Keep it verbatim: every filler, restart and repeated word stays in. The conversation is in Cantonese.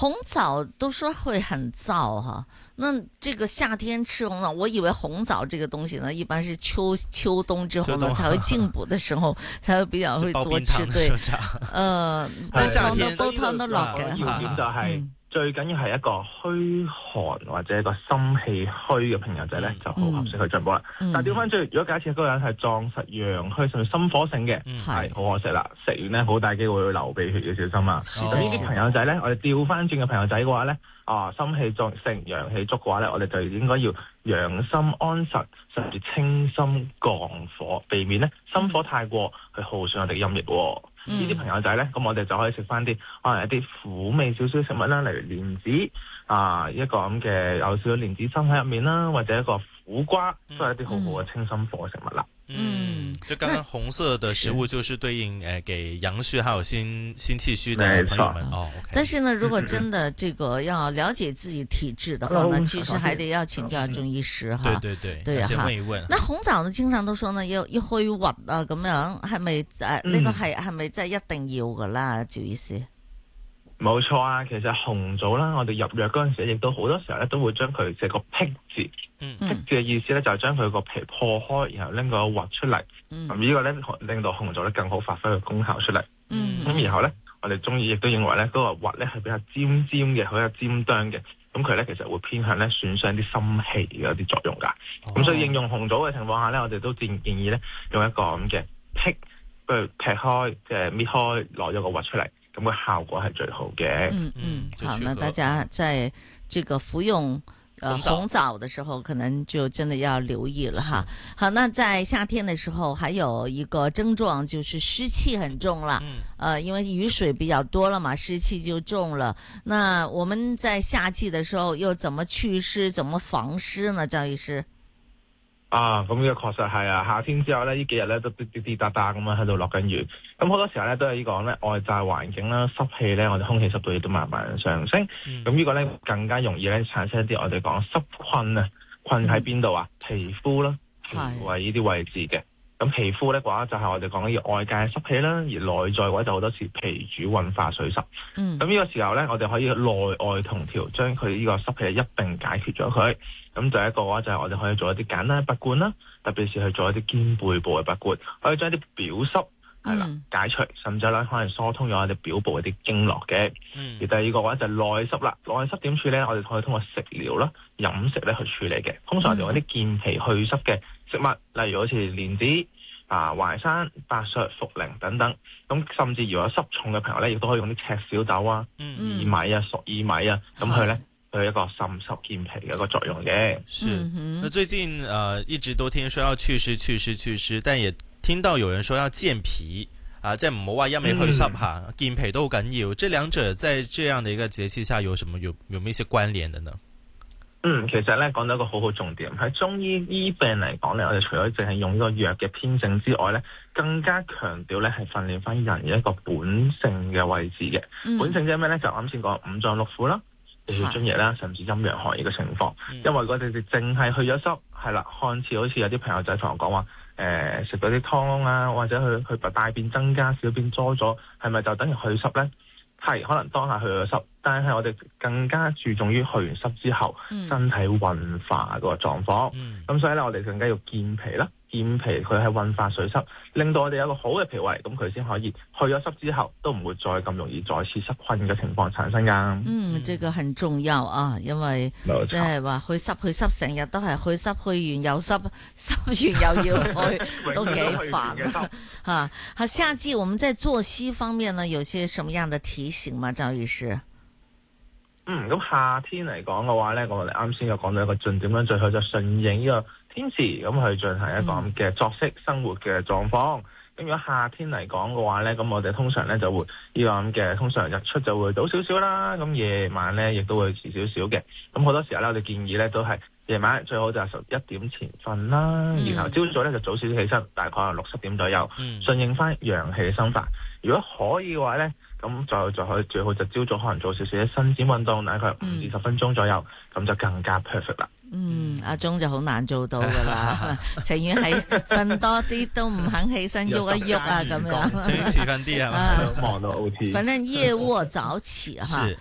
紅棗都說會很燥哈，那這個夏天吃紅棗，我以為紅棗這個東西呢，一般是秋秋冬之後呢才會進補的時候才會比較會多吃。對，呃，煲湯都煲湯都落嘅。 要點就係最緊要係一個虛寒或者一個心氣虛嘅朋友仔咧，就好合適去進補啦。但係調翻轉，如果假設嗰個人係壯實陽虛甚至心火盛嘅，係好可惜啦，食完咧好大機會會流鼻血嘅，小心啊！咁呢啲朋友仔咧，我哋調翻轉嘅朋友仔嘅話咧，啊心氣壯盛、陽氣足嘅話咧，我哋就應該要養心安神，甚至清心降火，避免咧心火太過去耗損我哋嘅陰液。呢啲、嗯、朋友仔咧，咁我哋就可以食翻啲可能一啲苦味少少食物啦，例如蓮子啊，一個咁嘅有少少蓮子心喺入面啦，或者一個苦瓜，都係一啲好好嘅清心火嘅食物啦。 嗯，就剛剛紅色的食物就是對應誒、呃、給陽虛還有心心氣虛的朋友們哦。Okay、 但是呢，如果真的這個要了解自己體質的話呢，嗯、其實還得要請教中醫師哈。 對對對， 對啊， 先問一問。 那紅棗呢，經常都說呢要要虛核啊咁樣，係咪誒呢個係係咪真係一定要噶啦？趙醫師。 冇錯啊，其實紅棗啦，我哋入藥嗰陣時，亦都好多時候咧都會將佢即係個辟字， 嗯、 辟字嘅意思咧就係將佢個皮破開，然後拎個核出嚟。咁、嗯、呢個咧令到紅棗咧更好發揮個功效出嚟。咁、嗯、然後咧，我哋中醫亦都認為咧，嗰、那個核咧係比較尖尖嘅，好有尖端嘅。咁佢咧其實會偏向咧損傷啲心氣嘅一啲作用㗎。咁、哦、所以應用紅棗嘅情況下咧，我哋都建建議咧用一個咁嘅辟，不如劈開，即係搣開，攞咗個核出嚟。咁個效果係最好嘅。 嗯嗯，好，那大家在這個服用呃紅棗的時候，可能就真的要留意了哈。好，那在夏天的時候，還有一個症狀就是濕氣很重了。嗯，呃，因為雨水比較多了嘛，濕氣就重了。那我們在夏季的時候又怎麼祛濕，怎麼防濕呢？趙醫師？ 啊，咁呢個確實係啊！夏天之後咧，呢幾日咧都滴滴滴答答咁樣喺度落緊雨，咁好多時候咧都係呢個咧外在環境啦、濕氣咧，我哋空氣濕度亦都慢慢上升，咁、嗯、呢個咧更加容易咧產生一啲我哋講濕困啊，困喺邊度啊？皮膚啦，皮膚係呢啲位置嘅。咁皮膚咧嘅話就係我哋講緊外界濕氣啦，而內在嘅話就好多時脾主運化水濕。咁呢、嗯、個時候咧，我哋可以內外同調，將佢呢個濕氣一並解決咗佢。咁第一個嘅話就係我哋可以做一啲簡單嘅拔罐啦，特別是去做一啲肩背部嘅拔罐，可以將啲表濕係啦、嗯、解除，甚至咧可能疏通咗我哋表部一啲經絡嘅。嗯、而第二個嘅話就係內濕啦，內濕點處理？我哋可以通過食療啦、飲食咧去處理嘅。通常用一啲健脾去濕嘅食物，例如好似蓮子、啊淮山、白術、茯苓等等。咁甚至如果濕重嘅朋友咧，亦都可以用啲赤小豆啊、薏、嗯、米啊、熟薏米啊，咁去咧。有一個滲濕健脾嘅一個作用嘅。 是，那最近呃一直都聽說要祛濕、祛濕、祛濕，但也聽到有人說要健脾啊，即係唔好話一味去濕吓，健脾都好緊要。這兩者在這樣的一個節氣下有什麼有有冇一些關聯的呢？ 嗯，其實咧講到一個好好重點，喺中醫醫病嚟講咧，我哋除咗淨係用呢個藥嘅偏性之外咧，更加強調咧係訓練翻人嘅一個本性嘅位置嘅。嗯、本性即係咩咧？就啱先講五臟六腑啦。氣血津液啦，甚至陰陽合一嘅情況，嗯、因為我哋哋淨係去咗濕，係啦，看似好似有啲朋友仔同我講話，誒、呃、食到啲湯啊，或者去去大便增加、小便多咗，係咪就等於去濕咧？係，可能當下去咗濕，但係我哋更加注重於去完濕之後，嗯、身體運化個狀況。咁、嗯、所以咧，我哋更加要健脾啦。健脾佢係運化水濕，令到我哋有個好嘅脾胃，咁佢先可以去咗濕之後，都唔會再咁容易再次濕困嘅情況產生噶。 嗯，這個很重要啊，因為即係話去濕去濕，成日都係去濕，去完又濕，濕完又要去，都幾煩啊！好，夏季我們在作息方面呢，有些什麼樣的提醒嗎？趙醫師？ 嗯，咁夏天嚟講嘅話咧，我哋啱先有講到一個重點啦，最好就順應呢個天時咁去進行一個咁嘅作息生活嘅狀況。咁、嗯、如果夏天嚟講嘅話咧，咁我哋通常咧就會呢個咁嘅，通常日出就會早少少啦，咁夜晚咧亦都會遲少少嘅。咁好多時候咧，我哋建議咧都係夜晚最好就係十一點前瞓啦，嗯、然後朝早咧就早少少起身，大概係六七點左右，嗯、順應翻陽氣嘅生發。如果可以嘅話咧，咁就就可以最好就朝早可能做少少嘅伸展運動，大概五至十分鐘左右，咁、嗯、就更加 perfect 啦。 嗯，阿鐘就好難做到噶啦，情願係瞓多啲都唔肯起身喐一喐啊咁樣， 情願遲瞓啲啊， 忙到 O T。 反正夜臥早起哈。